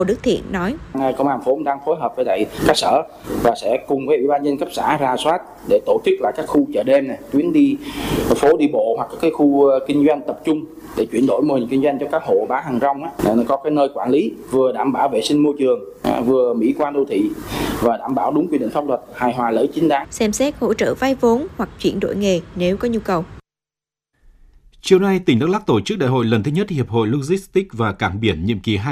Hồ Đức Thiện nói. Công an thành phố đang phối hợp với lại các sở và sẽ cùng với Ủy ban nhân dân cấp xã rà soát để tổ chức lại các khu chợ đêm này, tuyến đi phố đi bộ hoặc các cái khu kinh doanh tập trung để chuyển đổi mô hình kinh doanh cho các hộ bán hàng rong có cái nơi quản lý vừa đảm bảo vệ sinh môi trường, vừa mỹ quan đô thị và đảm bảo đúng quy định pháp luật, hài hòa lợi ích chính đáng. Xem xét hỗ trợ vay vốn hoặc chuyển đổi nghề nếu có nhu cầu. Chiều nay, tỉnh Đắk Lắk tổ chức đại hội lần thứ nhất Hiệp hội Logistics và Cảng biển nhiệm kỳ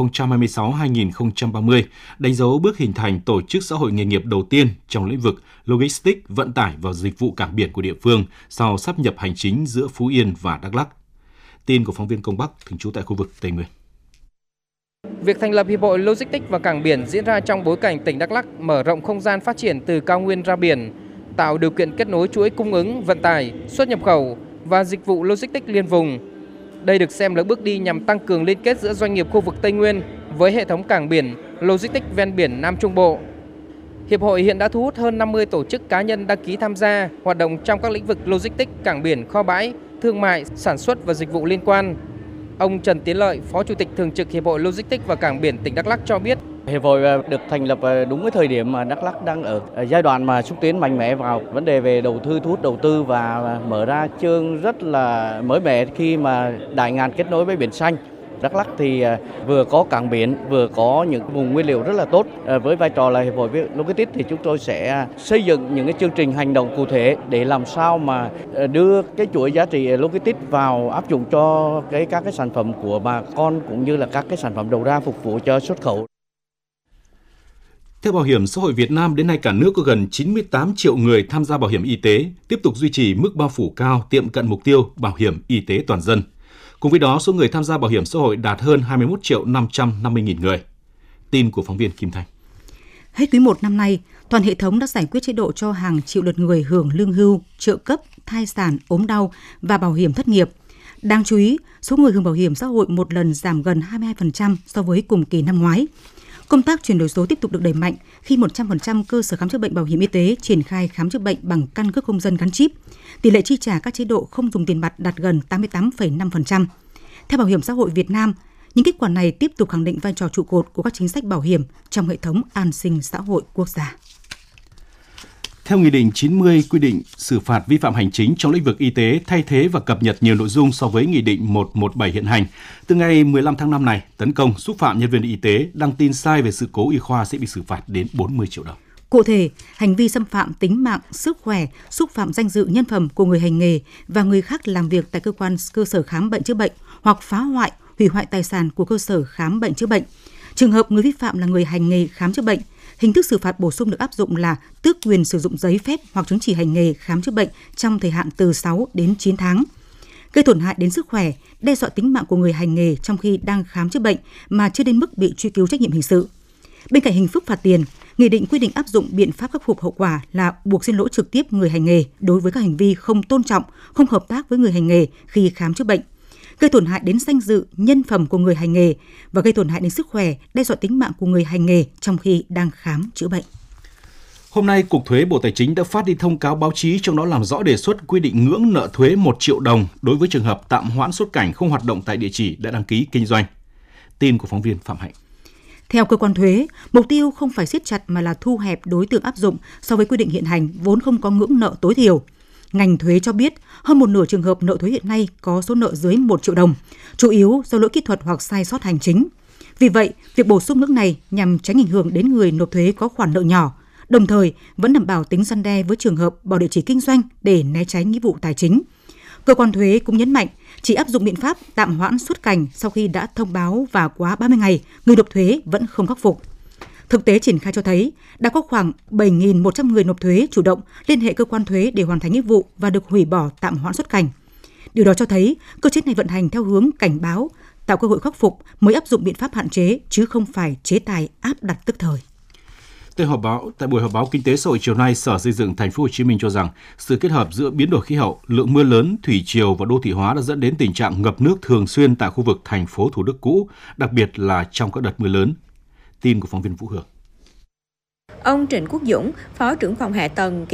2026-2030, đánh dấu bước hình thành tổ chức xã hội nghề nghiệp đầu tiên trong lĩnh vực Logistics, vận tải và dịch vụ cảng biển của địa phương sau sáp nhập hành chính giữa Phú Yên và Đắk Lắk. Tin của phóng viên Công Bắc, thường trú tại khu vực Tây Nguyên. Việc thành lập Hiệp hội Logistics và Cảng biển diễn ra trong bối cảnh tỉnh Đắk Lắk mở rộng không gian phát triển từ cao nguyên ra biển, tạo điều kiện kết nối chuỗi cung ứng, vận tải, xuất nhập khẩu và dịch vụ logistics liên vùng. Đây được xem là bước đi nhằm tăng cường liên kết giữa doanh nghiệp khu vực Tây Nguyên với hệ thống cảng biển, logistics ven biển Nam Trung Bộ. Hiệp hội hiện đã thu hút hơn 50 tổ chức cá nhân đăng ký tham gia hoạt động trong các lĩnh vực logistics, cảng biển, kho bãi, thương mại, sản xuất và dịch vụ liên quan. Ông Trần Tiến Lợi, Phó Chủ tịch Thường trực Hiệp hội Logistics và Cảng biển tỉnh Đắk Lắk cho biết. Hiệp hội được thành lập đúng cái thời điểm mà Đắk Lắk đang ở giai đoạn mà xúc tiến mạnh mẽ vào vấn đề về đầu tư, thu hút đầu tư và mở ra chương rất là mới mẻ khi mà đại ngàn kết nối với biển xanh. Đắk Lắk thì vừa có cảng biển, vừa có những vùng nguyên liệu rất là tốt. Với vai trò là Hiệp hội Logistics thì chúng tôi sẽ xây dựng những cái chương trình hành động cụ thể để làm sao mà đưa cái chuỗi giá trị logistics vào áp dụng cho các cái sản phẩm của bà con cũng như là các cái sản phẩm đầu ra phục vụ cho xuất khẩu. Theo Bảo hiểm xã hội Việt Nam, đến nay cả nước có gần 98 triệu người tham gia bảo hiểm y tế, tiếp tục duy trì mức bao phủ cao, tiệm cận mục tiêu bảo hiểm y tế toàn dân. Cùng với đó, số người tham gia bảo hiểm xã hội đạt hơn 21 triệu 550 nghìn người. Tin của phóng viên Kim Thanh. Hết quý 1 năm nay, toàn hệ thống đã giải quyết chế độ cho hàng triệu lượt người hưởng lương hưu, trợ cấp, thai sản, ốm đau và bảo hiểm thất nghiệp. Đáng chú ý, số người hưởng bảo hiểm xã hội một lần giảm gần 22% so với cùng kỳ năm ngoái. Công tác chuyển đổi số tiếp tục được đẩy mạnh khi 100% cơ sở khám chữa bệnh bảo hiểm y tế triển khai khám chữa bệnh bằng căn cước công dân gắn chip. Tỷ lệ chi trả các chế độ không dùng tiền mặt đạt gần 88,5%. Theo Bảo hiểm xã hội Việt Nam, những kết quả này tiếp tục khẳng định vai trò trụ cột của các chính sách bảo hiểm trong hệ thống an sinh xã hội quốc gia. Theo Nghị định 90 quy định xử phạt vi phạm hành chính trong lĩnh vực y tế thay thế và cập nhật nhiều nội dung so với Nghị định 117 hiện hành. Từ ngày 15 tháng 5 này, tấn công, xúc phạm nhân viên y tế, đăng tin sai về sự cố y khoa sẽ bị xử phạt đến 40 triệu đồng. Cụ thể, hành vi xâm phạm tính mạng, sức khỏe, xúc phạm danh dự nhân phẩm của người hành nghề và người khác làm việc tại cơ sở khám bệnh chữa bệnh hoặc phá hoại, hủy hoại tài sản của cơ sở khám bệnh chữa bệnh. Trường hợp người vi phạm là người hành nghề khám chữa bệnh, hình thức xử phạt bổ sung được áp dụng là tước quyền sử dụng giấy phép hoặc chứng chỉ hành nghề khám chữa bệnh trong thời hạn từ 6 đến 9 tháng. Gây tổn hại đến sức khỏe, đe dọa tính mạng của người hành nghề trong khi đang khám chữa bệnh mà chưa đến mức bị truy cứu trách nhiệm hình sự. Bên cạnh hình thức phạt tiền, Nghị định quy định áp dụng biện pháp khắc phục hậu quả là buộc xin lỗi trực tiếp người hành nghề đối với các hành vi không tôn trọng, không hợp tác với người hành nghề khi khám chữa bệnh, gây tổn hại đến danh dự, nhân phẩm của người hành nghề và gây tổn hại đến sức khỏe, đe dọa tính mạng của người hành nghề trong khi đang khám chữa bệnh. Hôm nay, Cục Thuế Bộ Tài chính đã phát đi thông cáo báo chí, trong đó làm rõ đề xuất quy định ngưỡng nợ thuế 1 triệu đồng đối với trường hợp tạm hoãn xuất cảnh không hoạt động tại địa chỉ đã đăng ký kinh doanh. Tin của phóng viên Phạm Hạnh. Theo cơ quan thuế, mục tiêu không phải siết chặt mà là thu hẹp đối tượng áp dụng so với quy định hiện hành vốn không có ngưỡng nợ tối thiểu. Ngành thuế cho biết hơn một nửa trường hợp nợ thuế hiện nay có số nợ dưới 1 triệu đồng, chủ yếu do lỗi kỹ thuật hoặc sai sót hành chính. Vì vậy, việc bổ sung ngưỡng này nhằm tránh ảnh hưởng đến người nộp thuế có khoản nợ nhỏ, đồng thời vẫn đảm bảo tính răn đe với trường hợp bỏ địa chỉ kinh doanh để né tránh nghĩa vụ tài chính. Cơ quan thuế cũng nhấn mạnh chỉ áp dụng biện pháp tạm hoãn xuất cảnh sau khi đã thông báo và quá 30 ngày, người nộp thuế vẫn không khắc phục. Thực tế triển khai cho thấy đã có khoảng 7.100 người nộp thuế chủ động liên hệ cơ quan thuế để hoàn thành nghĩa vụ và được hủy bỏ tạm hoãn xuất cảnh. Điều đó cho thấy cơ chế này vận hành theo hướng cảnh báo, tạo cơ hội khắc phục mới áp dụng biện pháp hạn chế chứ không phải chế tài áp đặt tức thời. Tại buổi họp báo kinh tế xã hội chiều nay, Sở Xây dựng Thành phố Hồ Chí Minh cho rằng sự kết hợp giữa biến đổi khí hậu, lượng mưa lớn, thủy triều và đô thị hóa đã dẫn đến tình trạng ngập nước thường xuyên tại khu vực thành phố Thủ Đức cũ, đặc biệt là trong các đợt mưa lớn. Tin của phóng viên Vũ Hường. Ông Trịnh Quốc Dũng, Phó trưởng phòng hạ tầng